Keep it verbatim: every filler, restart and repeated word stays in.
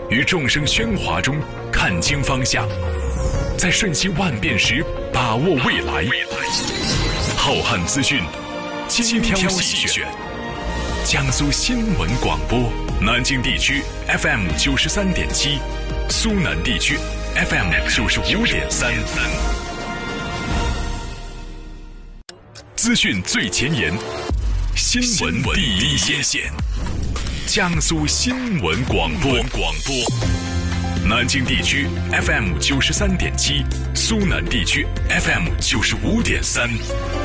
于众生喧哗中看清方向，在瞬息万变时把握未来。浩瀚资讯，精挑细选。江苏新闻广播，南京地区 F M 九十三点七，苏南地区 F M 九十五点三。资讯最前沿，新闻第一先线。江苏新闻广播，广播。南京地区 F M 九十三点七，苏南地区 F M 九十五点三。